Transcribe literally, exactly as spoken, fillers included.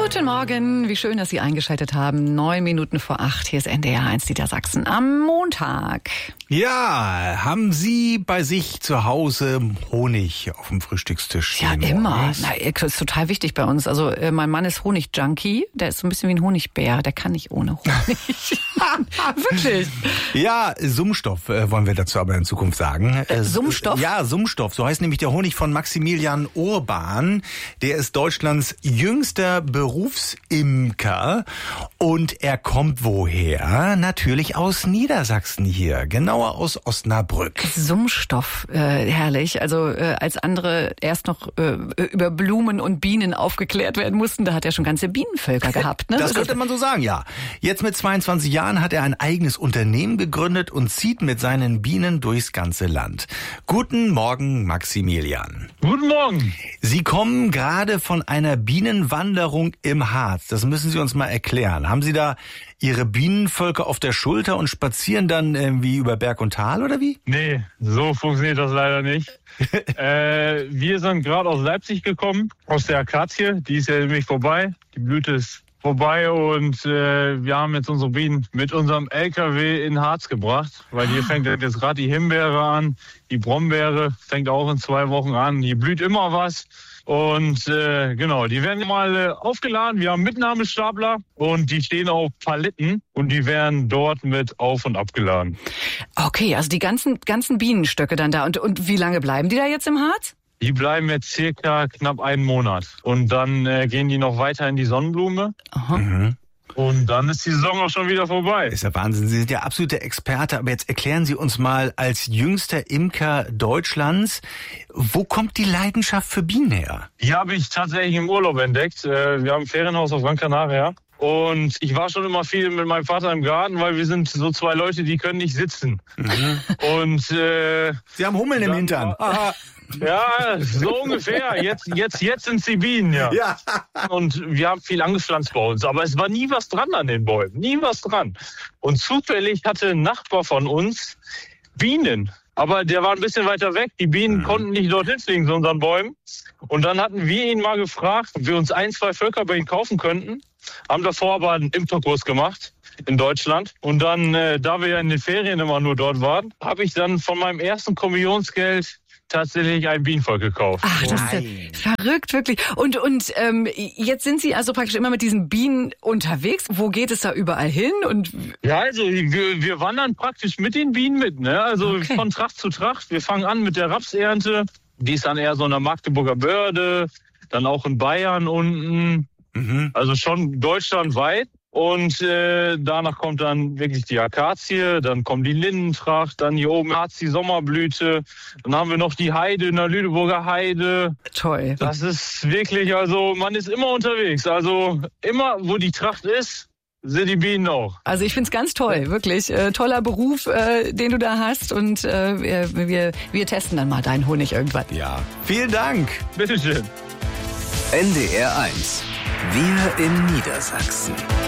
Guten Morgen, wie schön, dass Sie eingeschaltet haben. Neun Minuten vor acht, hier ist N D R eins Niedersachsen am Montag. Ja, haben Sie bei sich zu Hause Honig auf dem Frühstückstisch stehen? Ja, immer. morgens? Na, das ist total wichtig bei uns. Also äh, mein Mann ist Honig-Junkie, der ist so ein bisschen wie ein Honigbär, der kann nicht ohne Honig. Wirklich. Ja, Summstoff äh, wollen wir dazu aber in Zukunft sagen. Äh, Summstoff? Ja, Summstoff, so heißt nämlich der Honig von Maximilian Urban. Der ist Deutschlands jüngster Berufsimker und er kommt woher? Natürlich aus Niedersachsen hier, genauer aus Osnabrück. Summstoff, äh, herrlich. Also äh, als andere erst noch äh, über Blumen und Bienen aufgeklärt werden mussten, da hat er schon ganze Bienenvölker gehabt. Ne? Das könnte man so sagen, ja. Jetzt mit zweiundzwanzig Jahren hat er ein eigenes Unternehmen gegründet und zieht mit seinen Bienen durchs ganze Land. Guten Morgen, Maximilian. Guten Morgen. Sie kommen gerade von einer Bienenwanderung im Harz. Das müssen Sie uns mal erklären. Haben Sie da Ihre Bienenvölker auf der Schulter und spazieren dann irgendwie über Berg und Tal oder wie? Nee, so funktioniert das leider nicht. äh, wir sind gerade aus Leipzig gekommen, aus der Akazie. Die ist ja nämlich vorbei. Die Blüte ist vorbei und äh, wir haben jetzt unsere Bienen mit unserem L K W in Harz gebracht, weil hier fängt jetzt gerade die Himbeere an, die Brombeere fängt auch in zwei Wochen an. Hier blüht immer was. Und äh, genau, die werden mal äh, aufgeladen. Wir haben Mitnahmestapler und die stehen auf Paletten und die werden dort mit auf- und abgeladen. Okay, also die ganzen ganzen Bienenstöcke dann da. Und, und wie lange bleiben die da jetzt im Harz? Die bleiben jetzt circa knapp einen Monat. Und dann äh, gehen die noch weiter in die Sonnenblume. Aha. Mhm. Und dann ist die Saison auch schon wieder vorbei. Ist ja Wahnsinn. Sie sind ja absolute Experte, aber jetzt erklären Sie uns mal als jüngster Imker Deutschlands, wo kommt die Leidenschaft für Bienen her? Die habe ich tatsächlich im Urlaub entdeckt. Wir haben ein Ferienhaus auf Gran Canaria. Und ich war schon immer viel mit meinem Vater im Garten, weil wir sind so zwei Leute, die können nicht sitzen. Mhm. Und äh, Sie haben Hummeln im Hintern. Aha. Ja, so ungefähr. Jetzt, jetzt, jetzt sind sie Bienen, ja. Ja. Und wir haben viel angepflanzt bei uns, aber es war nie was dran an den Bäumen, nie was dran. Und zufällig hatte ein Nachbar von uns Bienen, aber der war ein bisschen weiter weg. Die Bienen mhm. konnten nicht dorthin fliegen zu unseren Bäumen. Und dann hatten wir ihn mal gefragt, ob wir uns ein, zwei Völker bei ihm kaufen könnten. Haben davor aber einen Imkerkurs gemacht in Deutschland. Und dann, äh, da wir ja in den Ferien immer nur dort waren, habe ich dann von meinem ersten Kommissionsgeld tatsächlich ein Bienenvolk gekauft. Ach, das ist ja verrückt, wirklich. Und und ähm, jetzt sind Sie also praktisch immer mit diesen Bienen unterwegs. Wo geht es da überall hin? Und ja, also wir, wir wandern praktisch mit den Bienen mit, ne? Also okay. Von Tracht zu Tracht. Wir fangen an mit der Rapsernte. Die ist dann eher so in der Magdeburger Börde, dann auch in Bayern unten. Mhm. Also schon deutschlandweit. Und äh, danach kommt dann wirklich die Akazie, dann kommt die Lindentracht, dann hier oben Harz die Sommerblüte, dann haben wir noch die Heide in der Lüneburger Heide. Toll. Das ist wirklich, also man ist immer unterwegs. Also immer, wo die Tracht ist, sind die Bienen auch. Also ich find's ganz toll, wirklich. Äh, toller Beruf, äh, den du da hast. Und äh, wir, wir, wir testen dann mal deinen Honig irgendwann. Ja. Vielen Dank. Bitteschön. N D R eins. Wir in Niedersachsen.